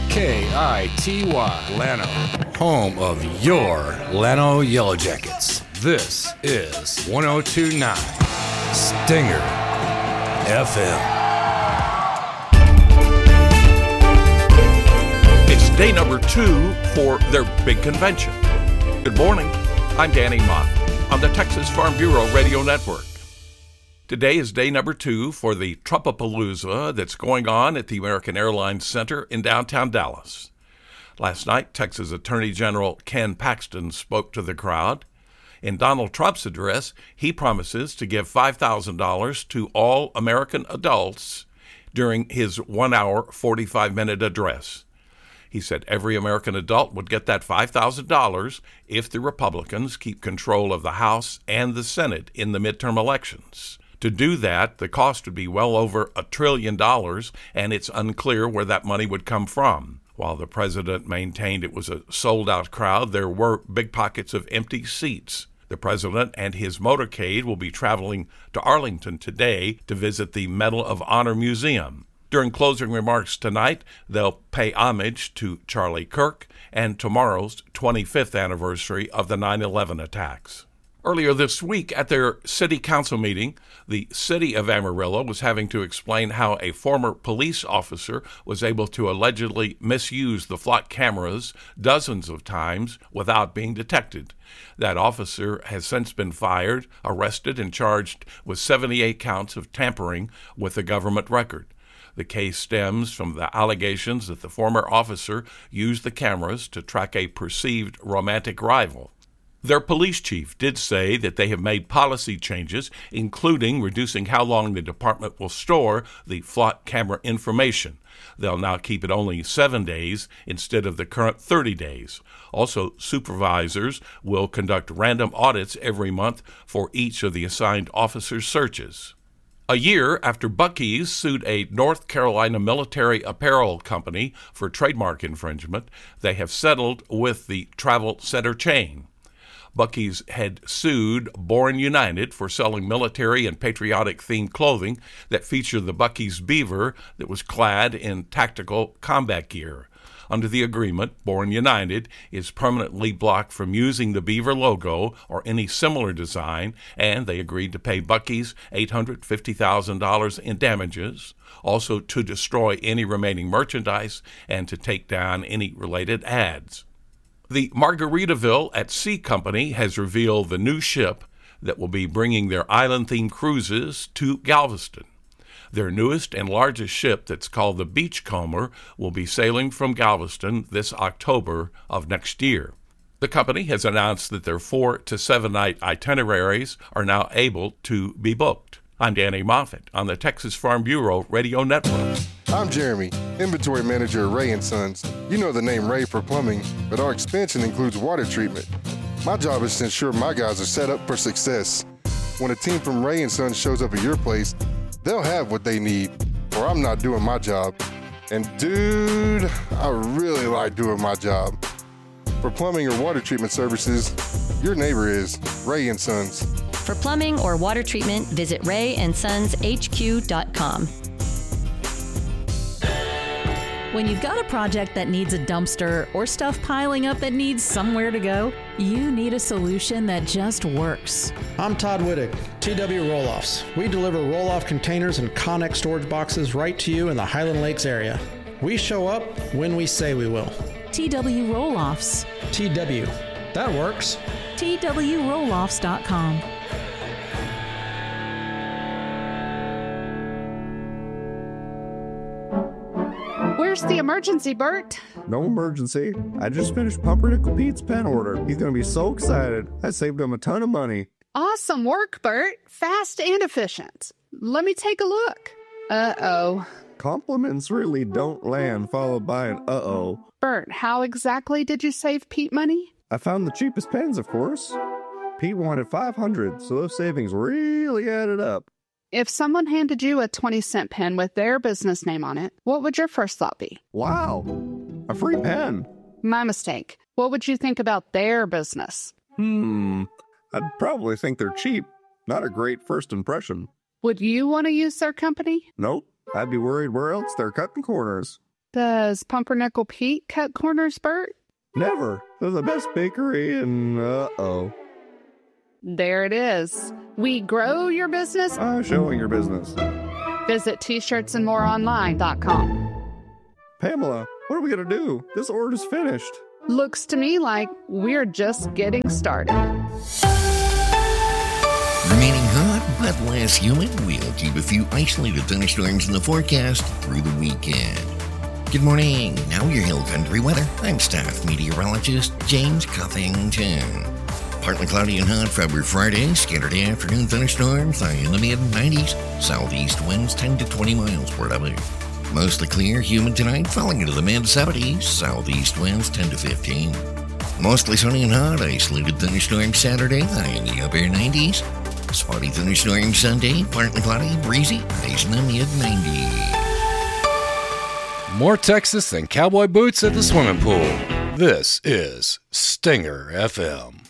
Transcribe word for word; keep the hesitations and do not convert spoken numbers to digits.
K I T Y, Llano, home of your Llano Yellow Jackets. This is one oh two point nine Stinger F M. It's day number two for their big convention. Good morning. I'm Danny Mott on the Texas Farm Bureau Radio Network. Today is day number two for the Trumpapalooza that's going on at the American Airlines Center in downtown Dallas. Last night, Texas Attorney General Ken Paxton spoke to the crowd. In Donald Trump's address, he promises to give five thousand dollars to all American adults during his one hour, forty-five minute address. He said every American adult would get that five thousand dollars if the Republicans keep control of the House and the Senate in the midterm elections. To do that, the cost would be well over a trillion dollars, and it's unclear where that money would come from. While the president maintained it was a sold-out crowd, there were big pockets of empty seats. The president and his motorcade will be traveling to Arlington today to visit the Medal of Honor Museum. During closing remarks tonight, they'll pay homage to Charlie Kirk and tomorrow's twenty-fifth anniversary of the nine eleven attacks. Earlier this week, at their city council meeting, the city of Amarillo was having to explain how a former police officer was able to allegedly misuse the flock cameras dozens of times without being detected. That officer has since been fired, arrested, and charged with seventy-eight counts of tampering with the government record. The case stems from the allegations that the former officer used the cameras to track a perceived romantic rival. Their police chief did say that they have made policy changes, including reducing how long the department will store the flock camera information. They'll now keep it only seven days instead of the current thirty days. Also, supervisors will conduct random audits every month for each of the assigned officers' searches. A year after Buc-ee's sued a North Carolina military apparel company for trademark infringement, they have settled with the travel center chain. Buc-ee's had sued Born United for selling military and patriotic-themed clothing that featured the Buc-ee's beaver that was clad in tactical combat gear. Under the agreement, Born United is permanently blocked from using the beaver logo or any similar design, and they agreed to pay Buc-ee's eight hundred fifty thousand dollars in damages, also to destroy any remaining merchandise and to take down any related ads. The Margaritaville at Sea Company has revealed the new ship that will be bringing their island-themed cruises to Galveston. Their newest and largest ship, that's called the Beachcomber, will be sailing from Galveston this October of next year. The company has announced that their four to seven night itineraries are now able to be booked. I'm Danny Moffett on the Texas Farm Bureau Radio Network. I'm Jeremy, inventory manager at Ray and Sons. You know the name Ray for plumbing, but our expansion includes water treatment. My job is to ensure my guys are set up for success. When a team from Ray and Sons shows up at your place, they'll have what they need, or I'm not doing my job. And dude, I really like doing my job. For plumbing or water treatment services, your neighbor is Ray and Sons. For plumbing or water treatment, visit ray and sons h q dot com. When you've got a project that needs a dumpster or stuff piling up that needs somewhere to go, you need a solution that just works. I'm Todd Wittig, T W Roll-Offs. We deliver roll-off containers and Connex storage boxes right to you in the Highland Lakes area. We show up when we say we will. T W Roll-Offs. T W. That works. T W roll offs dot com. Where's the emergency, Bert? No emergency. I just finished Pumpernickel Pete's pen order. He's going to be so excited. I saved him a ton of money. Awesome work, Bert. Fast and efficient. Let me take a look. Uh-oh. Compliments really don't land followed by an uh-oh. Bert, how exactly did you save Pete money? I found the cheapest pens, of course. Pete wanted five hundred, so those savings really added up. If someone handed you a twenty cent pen with their business name on it, what would your first thought be? Wow, a free pen. My mistake. What would you think about their business? Hmm, I'd probably think they're cheap. Not a great first impression. Would you want to use their company? Nope, I'd be worried where else they're cutting corners. Does Pumpernickel Pete cut corners, Bert? Never. They're the best bakery, and uh-oh. There it is. We grow your business. I'm showing your business. Visit t shirts and more online dot com. Pamela, what are we going to do? This order's finished. Looks to me like we're just getting started. Remaining hot but less humid, we'll keep a few isolated thunderstorms in the forecast through the weekend. Good morning. Now your hill country weather. I'm staff meteorologist James Cuffington. Partly cloudy and hot for Friday. Scattered afternoon thunderstorms, high in the mid nineties. Southeast winds ten to twenty miles per hour. Mostly clear, humid tonight, falling into the mid seventies. Southeast winds ten to fifteen. Mostly sunny and hot. Isolated thunderstorm Saturday, high in the upper nineties. Spotty thunderstorm Sunday, partly cloudy, breezy, highs in the mid nineties. More Texas than cowboy boots at the swimming pool. This is Stinger F M.